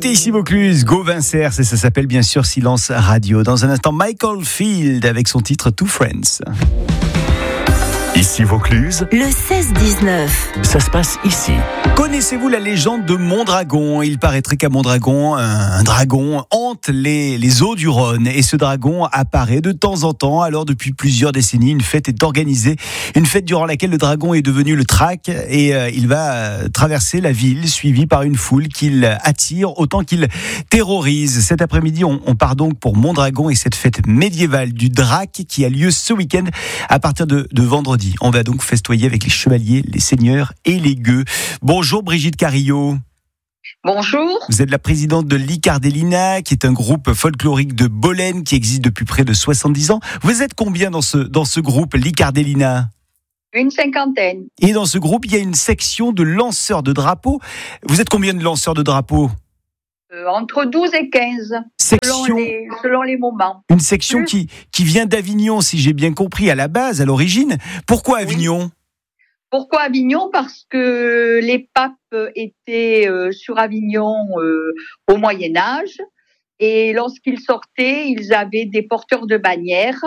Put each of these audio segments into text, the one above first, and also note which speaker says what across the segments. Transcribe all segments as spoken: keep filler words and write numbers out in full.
Speaker 1: Écoutez ici Vaucluse, Go Vincer, et ça s'appelle bien sûr Silence Radio. Dans un instant, Michael Field avec son titre Two Friends.
Speaker 2: Ici Vaucluse,
Speaker 3: le seize dix-neuf.
Speaker 2: Ça se passe ici.
Speaker 1: Connaissez-vous la légende de Mondragon ? Il paraîtrait qu'à Mondragon, un, un dragon hante les, les eaux du Rhône. Et ce dragon apparaît de temps en temps. Alors depuis plusieurs décennies, une fête est organisée. Une fête durant laquelle le dragon est devenu le trac. Et euh, il va euh, traverser la ville, suivi par une foule qu'il attire autant qu'il terrorise. Cet après-midi, on, on part donc pour Mondragon et cette fête médiévale du drac qui a lieu ce week-end à partir de, de vendredi. On va donc festoyer avec les chevaliers, les seigneurs et les gueux. Bonjour Brigitte Carillot.
Speaker 4: Bonjour.
Speaker 1: Vous êtes la présidente de l'Icardellina, qui est un groupe folklorique de Bolène qui existe depuis près de soixante-dix ans. Vous êtes combien dans ce, dans ce groupe, l'Icardellina ?
Speaker 4: Une cinquantaine.
Speaker 1: Et dans ce groupe, il y a une section de lanceurs de drapeaux. Vous êtes combien de lanceurs de drapeaux ?
Speaker 4: Euh, entre douze et quinze,
Speaker 1: section,
Speaker 4: selon, les, selon les moments.
Speaker 1: Une section qui, qui vient d'Avignon, si j'ai bien compris, à la base, à l'origine. Pourquoi Avignon ?
Speaker 4: Oui. Pourquoi Avignon ? Parce que les papes étaient euh, sur Avignon euh, au Moyen-Âge. Et lorsqu'ils sortaient, ils avaient des porteurs de bannières.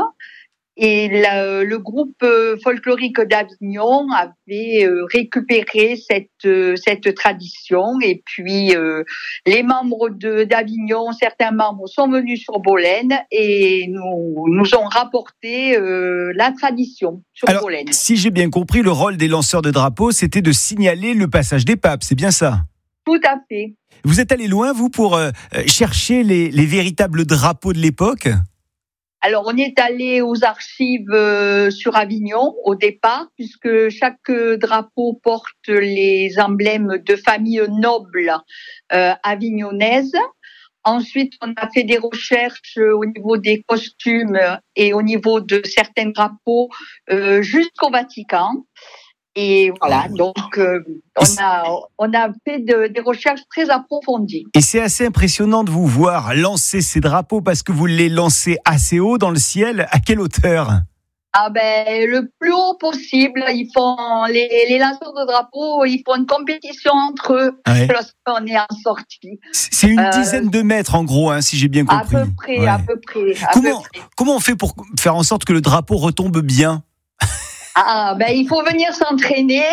Speaker 4: Et la, le groupe folklorique d'Avignon avait euh, récupéré cette euh, cette tradition. Et puis euh, les membres de d'Avignon, certains membres sont venus sur Bolène et nous nous ont rapporté euh, la tradition sur
Speaker 1: Alors,
Speaker 4: Bolène.
Speaker 1: Si j'ai bien compris, le rôle des lanceurs de drapeaux, c'était de signaler le passage des papes. C'est bien ça ?
Speaker 4: Tout à fait.
Speaker 1: Vous êtes allé loin, vous, pour euh, chercher les, les véritables drapeaux de l'époque ?
Speaker 4: Alors, on est allé aux archives euh, sur Avignon au départ, puisque chaque euh, drapeau porte les emblèmes de familles nobles euh, avignonnaises. Ensuite, on a fait des recherches euh, au niveau des costumes et au niveau de certains drapeaux euh, jusqu'au Vatican. Et voilà, donc euh, on a on a fait de, des recherches très approfondies.
Speaker 1: Et c'est assez impressionnant de vous voir lancer ces drapeaux parce que vous les lancez assez haut dans le ciel. À quelle hauteur ?
Speaker 4: Ah ben le plus haut possible. Ils font les, les lanceurs de drapeaux, ils font une compétition entre eux ouais. Lorsqu'on est en sortie.
Speaker 1: C'est une euh, dizaine de mètres en gros, hein, si j'ai bien compris.
Speaker 4: À peu près, ouais. à peu près. À
Speaker 1: comment
Speaker 4: peu près.
Speaker 1: Comment on fait pour faire en sorte que le drapeau retombe bien ?
Speaker 4: Ah, ben, il faut venir s'entraîner.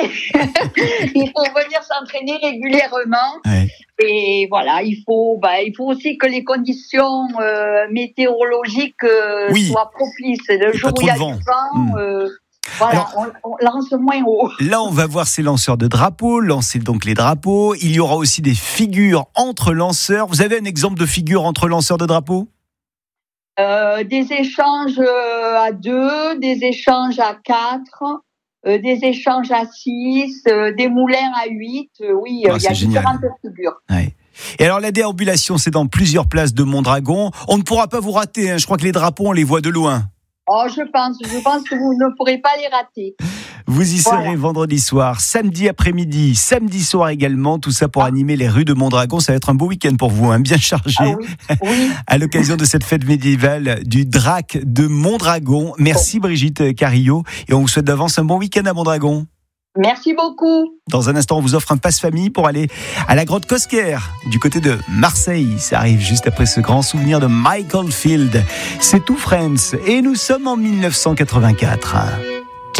Speaker 4: Il faut venir s'entraîner régulièrement. Ouais. Et voilà, il faut, ben, il faut aussi que les conditions euh, météorologiques euh, oui. soient propices. Le jour où il y a vent. du vent, mmh. euh, voilà, Alors, on, on lance moins haut.
Speaker 1: Là, on va voir ces lanceurs de drapeaux, lancer donc les drapeaux. Il y aura aussi des figures entre lanceurs. Vous avez un exemple de figure entre lanceurs de drapeaux ?
Speaker 4: Euh, des échanges euh, à deux, des échanges à quatre, euh, des échanges à six, euh, des moulins à huit. Euh, oui, oh, il y a
Speaker 1: génial.
Speaker 4: différentes figures.
Speaker 1: Ouais. Et alors la déambulation, c'est dans plusieurs places de Mondragon. On ne pourra pas vous rater. Hein. Je crois que les drapeaux, on les voit de loin.
Speaker 4: Oh, je pense, je pense que vous ne pourrez pas les rater.
Speaker 1: Vous y serez voilà. vendredi soir, samedi après-midi, samedi soir également. Tout ça pour ah. animer les rues de Mondragon. Ça va être un beau week-end pour vous, hein, bien chargé.
Speaker 4: Ah oui. Oui.
Speaker 1: À l'occasion de cette fête médiévale du Drac de Mondragon. Merci oh. Brigitte Carillot. Et on vous souhaite d'avance un bon week-end à Mondragon.
Speaker 4: Merci beaucoup.
Speaker 1: Dans un instant, on vous offre un passe-famille pour aller à la grotte Cosquer du côté de Marseille. Ça arrive juste après ce grand souvenir de Michael Field. C'est Two Friends et nous sommes en dix-neuf cent quatre-vingt-quatre.